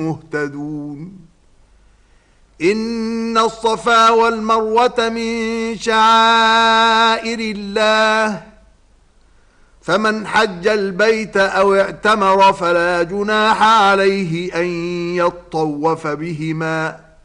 مهتدون. إن الصفا والمروة من شعائر الله، فمن حج البيت أو اعتمر فلا جناح عليه أن يطوف بهما،